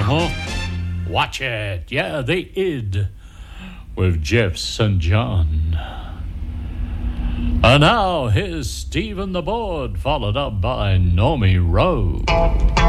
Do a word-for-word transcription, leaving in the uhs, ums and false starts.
Uh-huh. Watch it. Yeah, the Id with Jeff Saint John. And now here's Stephen the Board, followed up by Normie Rowe.